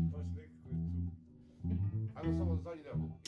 baš nekako je tu. Ajmo samo za zadnji deo.